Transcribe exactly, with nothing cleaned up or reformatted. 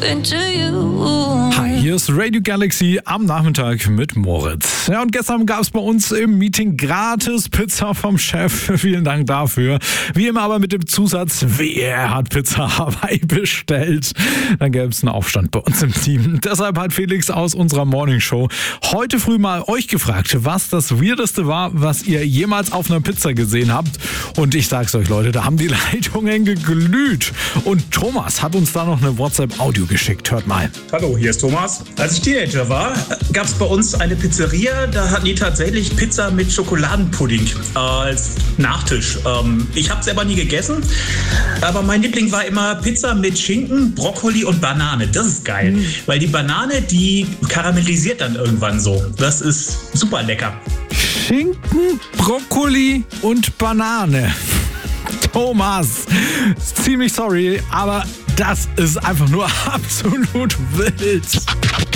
into you. Hi, hier ist Radio Galaxy am Nachmittag mit Moritz. Ja, und gestern gab es bei uns im Meeting gratis Pizza vom Chef. Vielen Dank dafür. Wie immer aber mit dem Zusatz, wer hat Pizza Hawaii bestellt? Dann gäbe es einen Aufstand bei uns im Team. Deshalb hat Felix aus unserer Morningshow heute früh mal euch gefragt, was das Weirdeste war, was ihr jemals auf einer Pizza gesehen habt. Und ich sag's euch, Leute, da haben die Leitungen geglüht. Und Thomas hat uns da noch eine WhatsApp-Audio geschickt. Hört mal. Hallo, hier ist Thomas. Als ich Teenager war, gab es bei uns eine Pizzeria, da hatten die tatsächlich Pizza mit Schokoladenpudding äh, als Nachtisch. Ähm, ich habe es selber nie gegessen, aber mein Liebling war immer Pizza mit Schinken, Brokkoli und Banane. Das ist geil, mhm. weil die Banane, die karamellisiert dann irgendwann so. Das ist super lecker. Schinken, Brokkoli und Banane. Thomas, ziemlich sorry, aber das ist einfach nur absolut wild.